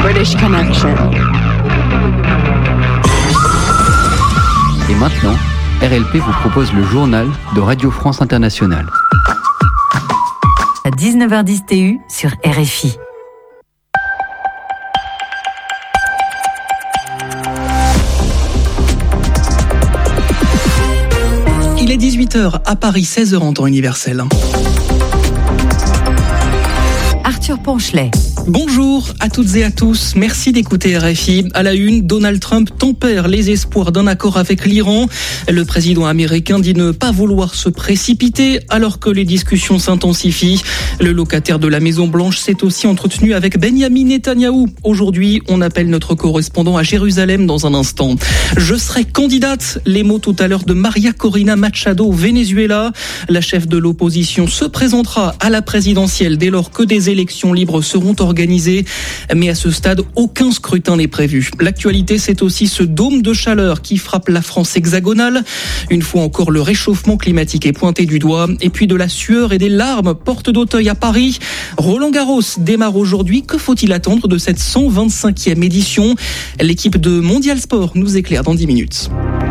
British Connection. Et maintenant, RLP vous propose le journal de Radio France Internationale. À 19h10 TU sur RFI. Il est 18h à Paris, 16h en temps universel. Arthur Ponchelet. Bonjour à toutes et à tous, merci d'écouter RFI. À la une, Donald Trump tempère les espoirs d'un accord avec l'Iran. Le président américain dit ne pas vouloir se précipiter alors que les discussions s'intensifient. Le locataire de la Maison-Blanche s'est aussi entretenu avec Benyamin Netanyahou. Aujourd'hui, on appelle notre correspondant à Jérusalem dans un instant. Je serai candidate, les mots tout à l'heure de María Corina Machado au Venezuela. La chef de l'opposition se présentera à la présidentielle dès lors que des élections libres seront organisées. Mais à ce stade, aucun scrutin n'est prévu. L'actualité, c'est aussi ce dôme de chaleur qui frappe la France hexagonale. Une fois encore, le réchauffement climatique est pointé du doigt. Et puis de la sueur et des larmes, porte d'Auteuil à Paris. Roland-Garros démarre aujourd'hui. Que faut-il attendre de cette 125e édition ? L'équipe de Mondial Sport nous éclaire dans 10 minutes.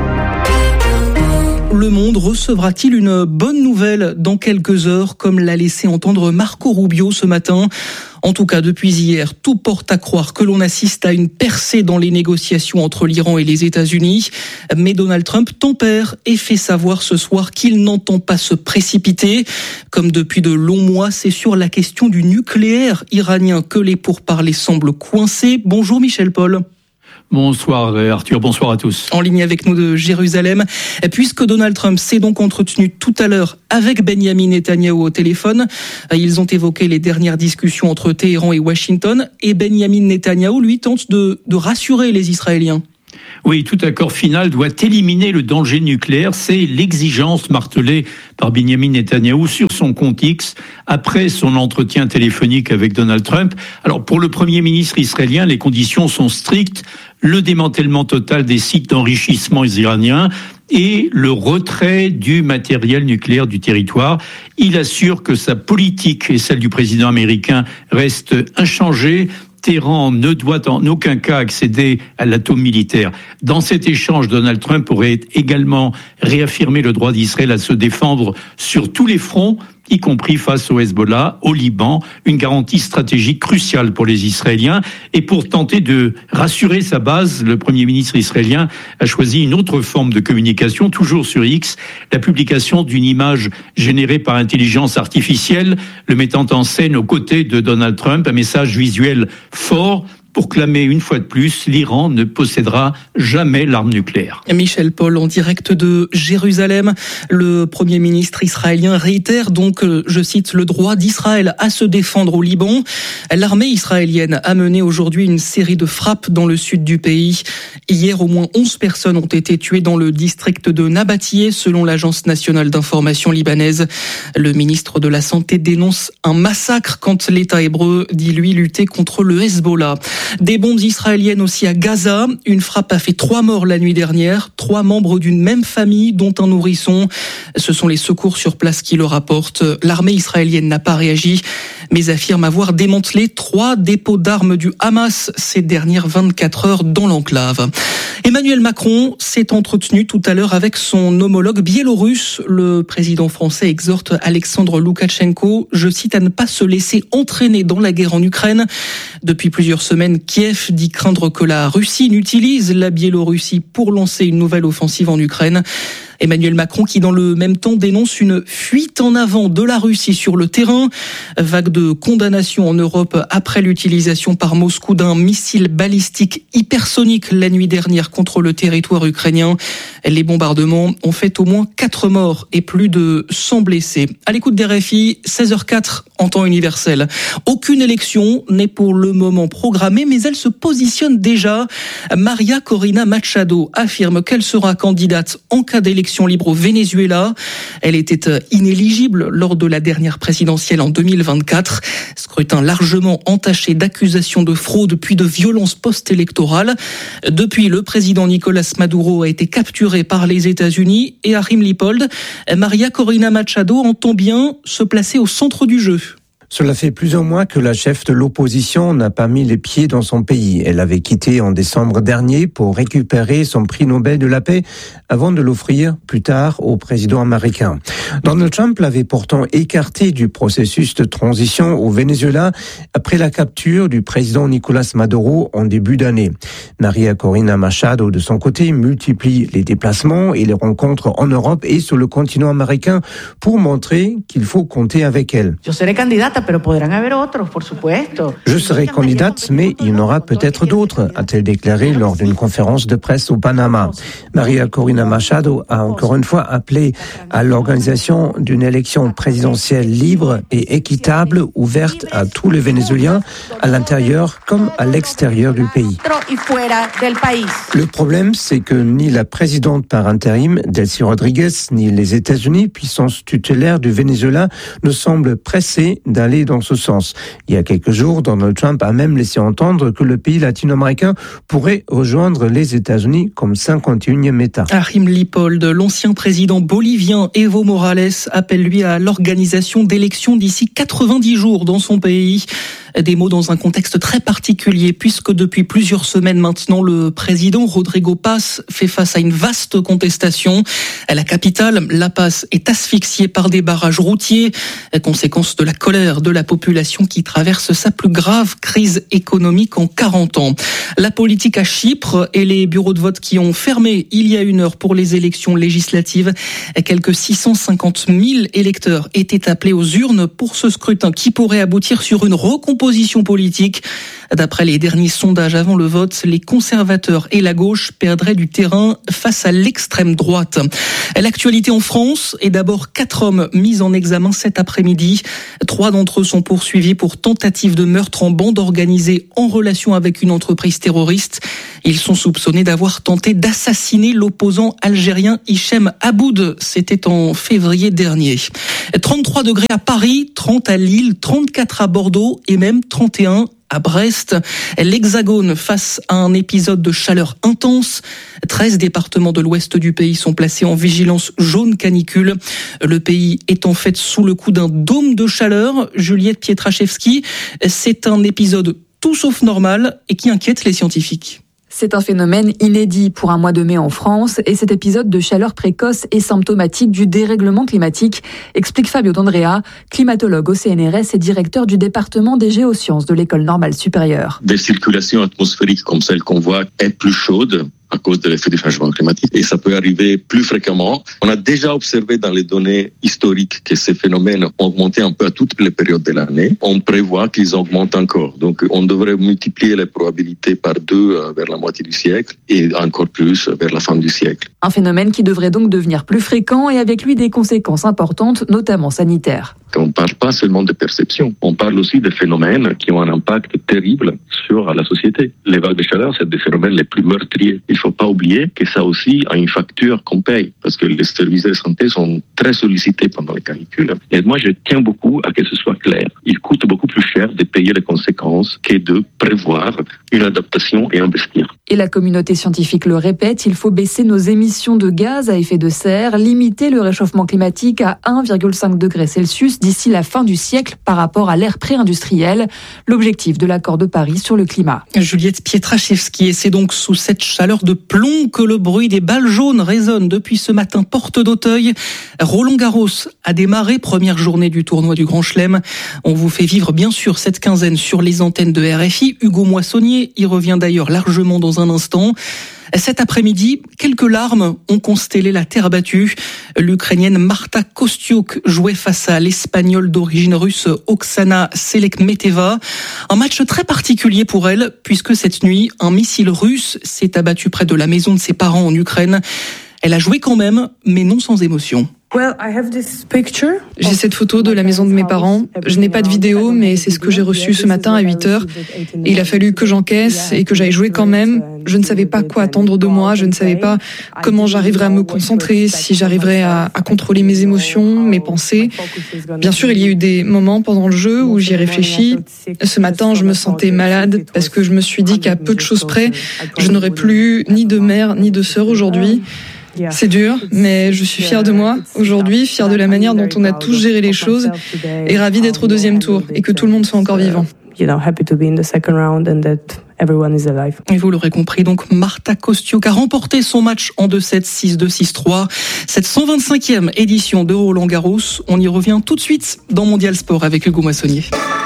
Le Monde recevra-t-il une bonne nouvelle dans quelques heures, comme l'a laissé entendre Marco Rubio ce matin ? En tout cas, depuis hier, tout porte à croire que l'on assiste à une percée dans les négociations entre l'Iran et les États-Unis. Mais Donald Trump tempère et fait savoir ce soir qu'il n'entend pas se précipiter. Comme depuis de longs mois, c'est sur la question du nucléaire iranien que les pourparlers semblent coincés. Bonjour Michel Paul. Bonsoir Arthur, bonsoir à tous. En ligne avec nous de Jérusalem, puisque Donald Trump s'est donc entretenu tout à l'heure avec Benyamin Netanyahou au téléphone. Ils ont évoqué les dernières discussions entre Téhéran et Washington, et Benyamin Netanyahou, lui, tente de rassurer les Israéliens. Oui, tout accord final doit éliminer le danger nucléaire. C'est l'exigence martelée par Benyamin Netanyahou sur son compte X après son entretien téléphonique avec Donald Trump. Alors, pour le Premier ministre israélien, les conditions sont strictes. Le démantèlement total des sites d'enrichissement iraniens et le retrait du matériel nucléaire du territoire. Il assure que sa politique et celle du président américain restent inchangées. Téhéran ne doit en aucun cas accéder à l'atome militaire. Dans cet échange, Donald Trump aurait également réaffirmé le droit d'Israël à se défendre sur tous les fronts, y compris face au Hezbollah, au Liban, une garantie stratégique cruciale pour les Israéliens. Et pour tenter de rassurer sa base, le Premier ministre israélien a choisi une autre forme de communication, toujours sur X, la publication d'une image générée par intelligence artificielle, le mettant en scène aux côtés de Donald Trump, un message visuel fort pour clamer une fois de plus, l'Iran ne possédera jamais l'arme nucléaire. Michel Paul, en direct de Jérusalem, le Premier ministre israélien réitère donc, je cite, le droit d'Israël à se défendre au Liban. L'armée israélienne a mené aujourd'hui une série de frappes dans le sud du pays. Hier, au moins 11 personnes ont été tuées dans le district de Nabatieh, selon l'Agence nationale d'information libanaise. Le ministre de la Santé dénonce un massacre quand l'État hébreu dit, lui, lutter contre le Hezbollah. Des bombes israéliennes aussi à Gaza. Une frappe a fait 3 morts la nuit dernière. 3 membres d'une même famille, dont un nourrisson. Ce sont les secours sur place qui le rapportent. L'armée israélienne n'a pas réagi, mais affirme avoir démantelé 3 dépôts d'armes du Hamas ces dernières 24 heures dans l'enclave. Emmanuel Macron s'est entretenu tout à l'heure avec son homologue biélorusse. Le président français exhorte Alexandre Loukachenko, je cite, à ne pas se laisser entraîner dans la guerre en Ukraine. Depuis plusieurs semaines, Kiev dit craindre que la Russie n'utilise la Biélorussie pour lancer une nouvelle offensive en Ukraine. Emmanuel Macron qui dans le même temps dénonce une fuite en avant de la Russie sur le terrain. Vague de condamnation en Europe après l'utilisation par Moscou d'un missile balistique hypersonique la nuit dernière contre le territoire ukrainien. Les bombardements ont fait au moins 4 morts et plus de 100 blessés. À l'écoute des RFI, 16h04 en temps universel. Aucune élection n'est pour le moment programmée, mais elle se positionne déjà. María Corina Machado affirme qu'elle sera candidate en cas d'élection libre au Venezuela. Elle était inéligible lors de la dernière présidentielle en 2024. Scrutin largement entaché d'accusations de fraude puis de violences post-électorales. Depuis, le président Nicolás Maduro a été capturé par les États-Unis et à Rimlipold, María Corina Machado entend bien se placer au centre du jeu. Cela fait plusieurs mois que la chef de l'opposition n'a pas mis les pieds dans son pays. Elle avait quitté en décembre dernier pour récupérer son prix Nobel de la paix avant de l'offrir plus tard au président américain. Donald Trump l'avait pourtant écarté du processus de transition au Venezuela après la capture du président Nicolás Maduro en début d'année. María Corina Machado, de son côté, multiplie les déplacements et les rencontres en Europe et sur le continent américain pour montrer qu'il faut compter avec elle. Je serai candidate, mais il y en aura peut-être d'autres, a-t-elle déclaré lors d'une conférence de presse au Panama. María Corina Machado a encore une fois appelé à l'organisation d'une élection présidentielle libre et équitable, ouverte à tous les Vénézuéliens, à l'intérieur comme à l'extérieur du pays. Le problème, c'est que ni la présidente par intérim, Delcy Rodriguez, ni les États-Unis, puissance tutélaire du Venezuela, ne semblent pressés d'aller dans ce sens. Il y a quelques jours, Donald Trump a même laissé entendre que le pays latino-américain pourrait rejoindre les États-Unis comme 51e État. Achim Lippold, l'ancien président bolivien Evo Morales, appelle lui à l'organisation d'élections d'ici 90 jours dans son pays. Des mots dans un contexte très particulier puisque depuis plusieurs semaines maintenant, le président Rodrigo Paz fait face à une vaste contestation. La capitale, La Paz, est asphyxiée par des barrages routiers, conséquence de la colère de la population qui traverse sa plus grave crise économique en 40 ans. La politique à Chypre et les bureaux de vote qui ont fermé il y a une heure pour les élections législatives. Quelques 650 000 électeurs étaient appelés aux urnes pour ce scrutin qui pourrait aboutir sur une recomposition politique. D'après les derniers sondages avant le vote, les conservateurs et la gauche perdraient du terrain face à l'extrême droite. L'actualité en France est d'abord 4 hommes mis en examen cet après-midi. 3 d'entre eux sont poursuivis pour tentative de meurtre en bande organisée en relation avec une entreprise terroriste. Ils sont soupçonnés d'avoir tenté d'assassiner l'opposant algérien Hichem Aboud. C'était en février dernier. 33 degrés à Paris, 30 à Lille, 34 à Bordeaux et même 31 à Brest. L'Hexagone face à un épisode de chaleur intense. 13 départements de l'ouest du pays sont placés en vigilance jaune canicule. Le pays est en fait sous le coup d'un dôme de chaleur. Juliette Pietraszewski, c'est un épisode tout sauf normal et qui inquiète les scientifiques. C'est un phénomène inédit pour un mois de mai en France et cet épisode de chaleur précoce est symptomatique du dérèglement climatique, explique Fabio D'Andrea, climatologue au CNRS et directeur du département des géosciences de l'École normale supérieure. Des circulations atmosphériques comme celle qu'on voit est plus chaude à cause de l'effet du changement climatique et ça peut arriver plus fréquemment. On a déjà observé dans les données historiques que ces phénomènes ont augmenté un peu à toutes les périodes de l'année. On prévoit qu'ils augmentent encore. Donc on devrait multiplier les probabilités par 2 vers la moitié du siècle et encore plus vers la fin du siècle. Un phénomène qui devrait donc devenir plus fréquent et avec lui des conséquences importantes, notamment sanitaires. On ne parle pas seulement de perception, on parle aussi de phénomènes qui ont un impact terrible sur la société. Les vagues de chaleur, c'est des phénomènes les plus meurtriers. Il ne faut pas oublier que ça aussi a une facture qu'on paye, parce que les services de santé sont très sollicités pendant les canicules. Et moi, je tiens beaucoup à que ce soit clair. Il coûte beaucoup plus cher de payer les conséquences que de prévoir une adaptation et investir. Et la communauté scientifique le répète, il faut baisser nos émissions de gaz à effet de serre, limiter le réchauffement climatique à 1,5 degré Celsius d'ici la fin du siècle par rapport à l'ère pré-industrielle, l'objectif de l'accord de Paris sur le climat. Juliette Pietraszewski, et c'est donc sous cette chaleur de plomb que le bruit des balles jaunes résonne depuis ce matin porte d'Auteuil. Roland-Garros a démarré, première journée du tournoi du Grand Chelem. On vous fait vivre bien sûr cette quinzaine sur les antennes de RFI. Hugo Moissonnier y revient d'ailleurs largement dans un instant. Cet après-midi, quelques larmes ont constellé la terre battue. L'Ukrainienne Marta Kostyuk jouait face à l'Espagnole d'origine russe Oksana Selekmeteva. Un match très particulier pour elle, puisque cette nuit, un missile russe s'est abattu près de la maison de ses parents en Ukraine. Elle a joué quand même, mais non sans émotion. J'ai cette photo de la maison de mes parents. Je n'ai pas de vidéo, mais c'est ce que j'ai reçu ce matin à 8h. Et il a fallu que j'encaisse et que j'aille jouer quand même. Je ne savais pas quoi attendre de moi, je ne savais pas comment j'arriverais à me concentrer, si j'arriverais à contrôler mes émotions, mes pensées. Bien sûr, il y a eu des moments pendant le jeu où j'y ai réfléchi. Ce matin, je me sentais malade parce que je me suis dit qu'à peu de choses près, je n'aurais plus ni de mère ni de sœur aujourd'hui. C'est dur, mais je suis fière de moi. Aujourd'hui, fière de la manière dont on a tous géré les choses et ravie d'être au deuxième tour et que tout le monde soit encore vivant. Et vous l'aurez compris, donc Marta Kostyuk a remporté son match en 2-7, 6-2, 6-3. Cette 125e édition de Roland-Garros, on y revient tout de suite dans Mondial Sport avec Hugo Moissonnier.